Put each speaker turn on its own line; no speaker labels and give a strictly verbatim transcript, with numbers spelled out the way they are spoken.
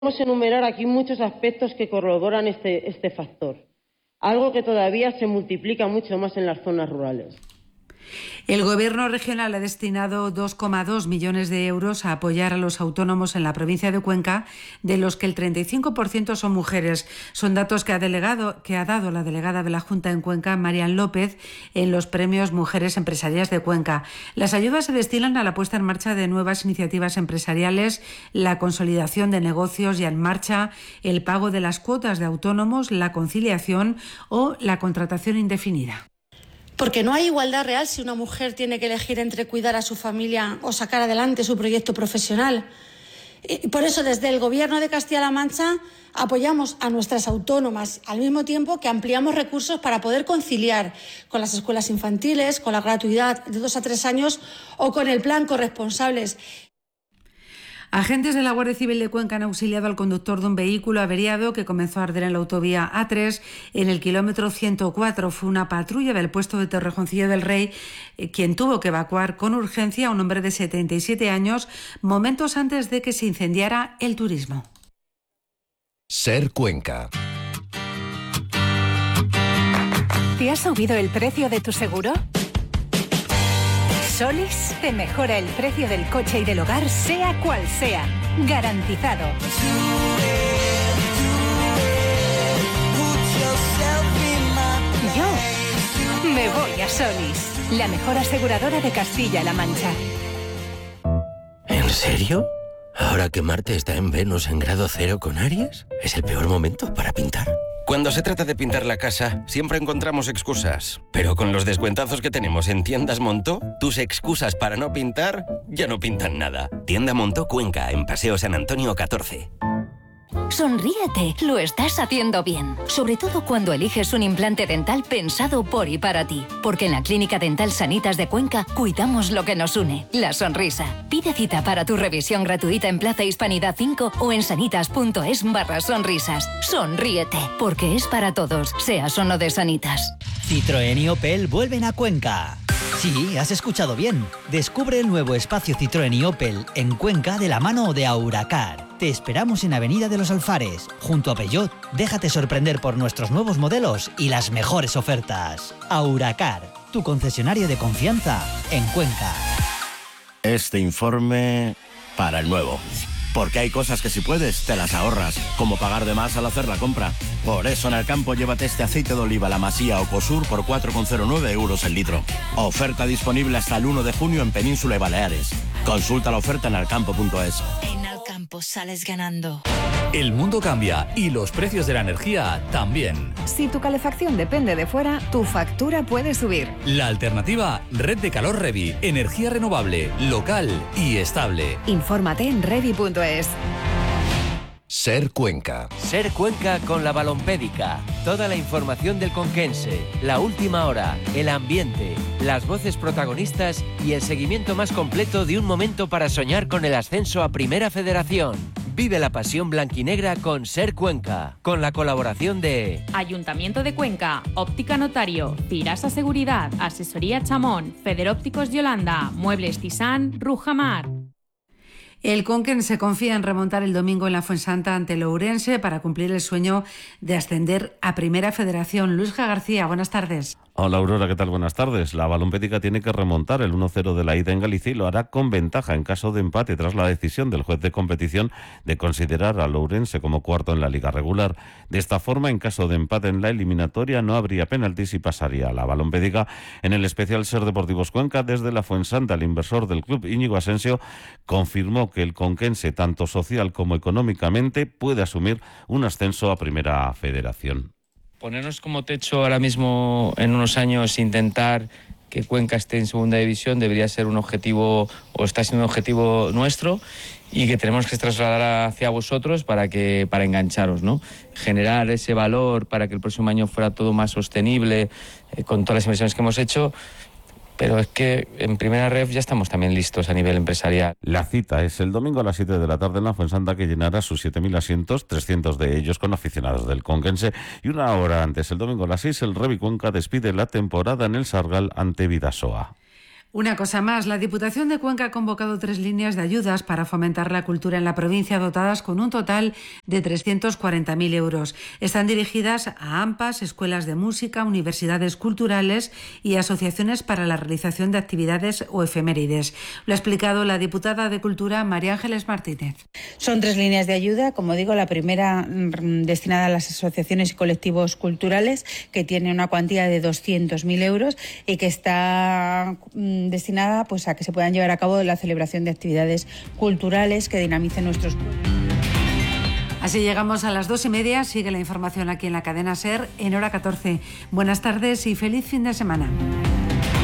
Podemos enumerar aquí muchos aspectos que corroboran este, este factor, algo que todavía se multiplica mucho más en las zonas rurales.
El Gobierno regional ha destinado dos coma dos millones de euros a apoyar a los autónomos en la provincia de Cuenca, de los que el treinta y cinco por ciento son mujeres. Son datos que ha, delegado, que ha dado la delegada de la Junta en Cuenca, Marian López, en los premios Mujeres Empresarias de Cuenca. Las ayudas se destinan a la puesta en marcha de nuevas iniciativas empresariales, la consolidación de negocios ya en marcha, el pago de las cuotas de autónomos, la conciliación o la contratación indefinida.
Porque no hay igualdad real si una mujer tiene que elegir entre cuidar a su familia o sacar adelante su proyecto profesional. Y por eso, desde el Gobierno de Castilla-La Mancha, apoyamos a nuestras autónomas, al mismo tiempo que ampliamos recursos para poder conciliar con las escuelas infantiles, con la gratuidad de dos a tres años o con el plan Corresponsables.
Agentes de la Guardia Civil de Cuenca han auxiliado al conductor de un vehículo averiado que comenzó a arder en la autovía A tres en el kilómetro ciento cuatro. Fue una patrulla del puesto de Torrejoncillo del Rey eh, quien tuvo que evacuar con urgencia a un hombre de setenta y siete años momentos antes de que se incendiara el turismo.
Ser Cuenca.
¿Te ha subido el precio de tu seguro? Solís te mejora el precio del coche y del hogar, sea cual sea. Garantizado. Yo me voy a Solís, la mejor aseguradora de Castilla-La Mancha.
¿En serio? ¿Ahora que Marte está en Venus en grado cero con Aries? ¿Es el peor momento para pintar?
Cuando se trata de pintar la casa, siempre encontramos excusas. Pero con los descuentazos que tenemos en Tiendas Montó, tus excusas para no pintar ya no pintan nada. Tienda Montó Cuenca, en Paseo San Antonio catorce.
Sonríete, lo estás haciendo bien. Sobre todo cuando eliges un implante dental pensado por y para ti. Porque en la Clínica Dental Sanitas de Cuenca cuidamos lo que nos une, la sonrisa. Pide cita para tu revisión gratuita en Plaza Hispanidad cinco o en sanitas.es barra sonrisas. Sonríete, porque es para todos, seas o no de Sanitas.
Citroën y Opel vuelven a Cuenca. Sí, has escuchado bien. Descubre el nuevo espacio Citroën y Opel en Cuenca de la mano de Auracar. Te esperamos en Avenida de los Alfares, junto a Peugeot. Déjate sorprender por nuestros nuevos modelos y las mejores ofertas. Auracar, tu concesionario de confianza en Cuenca.
Este informe para el nuevo. Porque hay cosas que si puedes, te las ahorras, como pagar de más al hacer la compra. Por eso en Alcampo llévate este aceite de oliva La Masía o Cosur por cuatro coma cero nueve euros el litro. Oferta disponible hasta el uno de junio en Península y Baleares. Consulta la oferta en alcampo punto es.
En Alcampo sales ganando.
El mundo cambia y los precios de la energía también.
Si tu calefacción depende de fuera, tu factura puede subir.
La alternativa, Red de Calor Revi. Energía renovable, local y estable.
Infórmate en revi punto es.
Ser Cuenca.
Ser Cuenca con la Balompédica. Toda la información del conquense, la última hora, el ambiente, las voces protagonistas y el seguimiento más completo de un momento para soñar con el ascenso a Primera Federación. Vive la pasión blanquinegra con Ser Cuenca, con la colaboración de
Ayuntamiento de Cuenca, Óptica Notario, Cirasa Seguridad, Asesoría Chamón, Federópticos Yolanda, Muebles Tisán, Rujamar.
El Conquen se confía en remontar el domingo en la Fuensanta ante el Ourense para cumplir el sueño de ascender a Primera Federación. Luisja García, buenas tardes.
Hola Aurora, ¿qué tal? Buenas tardes. La Balompédica tiene que remontar el uno cero de la ida en Galicia y lo hará con ventaja en caso de empate tras la decisión del juez de competición de considerar al Ourense como cuarto en la liga regular. De esta forma, en caso de empate en la eliminatoria, no habría penaltis y pasaría a la Balompédica. En el especial Ser Deportivos Cuenca, desde la Fuensanta, el inversor del club, Íñigo Asensio, confirmó que el conquense, tanto social como económicamente, puede asumir un ascenso a Primera Federación.
Ponernos como techo ahora mismo en unos años, intentar que Cuenca esté en segunda división, debería ser un objetivo, o está siendo un objetivo nuestro, y que tenemos que trasladar hacia vosotros para que para engancharos, ¿no? Generar ese valor para que el próximo año fuera todo más sostenible, eh, con todas las inversiones que hemos hecho. Pero es que en Primera Ref ya estamos también listos a nivel empresarial.
La cita es el domingo a las siete de la tarde en la Fuensanta, que llenará sus siete mil asientos, trescientos de ellos con aficionados del conquense. Y una hora antes, el domingo a las seis, el Revi Cuenca despide la temporada en el Sargal ante Vidasoa.
Una cosa más, la Diputación de Cuenca ha convocado tres líneas de ayudas para fomentar la cultura en la provincia, dotadas con un total de trescientos cuarenta mil euros. Están dirigidas a AMPAs, escuelas de música, universidades culturales y asociaciones para la realización de actividades o efemérides. Lo ha explicado la diputada de Cultura, María Ángeles Martínez.
Son tres líneas de ayuda, como digo, la primera destinada a las asociaciones y colectivos culturales, que tiene una cuantía de doscientos mil euros y que está destinada pues a que se puedan llevar a cabo la celebración de actividades culturales que dinamicen nuestros pueblos.
Así llegamos a las dos y media. Sigue la información aquí en la cadena SER en hora catorce. Buenas tardes y feliz fin de semana.